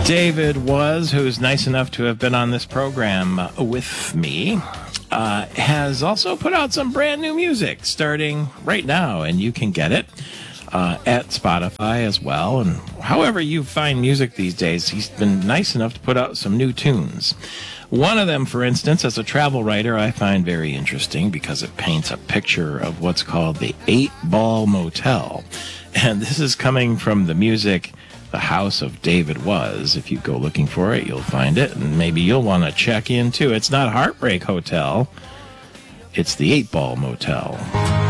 David Was, who's nice enough to have been on this program with me, has also put out some brand new music starting right now, and you can get it at Spotify as well. And however you find music these days, he's been nice enough to put out some new tunes. One of them, for instance, as a travel writer, I find very interesting because it paints a picture of what's called the 8-Ball Motel. And this is coming from the music The House of David Was. If you go looking for it, you'll find it, and maybe you'll want to check in too. It's not Heartbreak Hotel, it's the 8-Ball Motel.